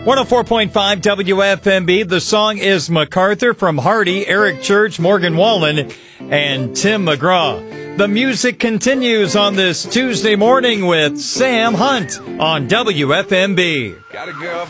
104.5 WFMB. The song is MacArthur from Hardy, Eric Church, Morgan Wallen, and Tim McGraw. The music continues on this Tuesday morning with Sam Hunt on WFMB. Got a girl.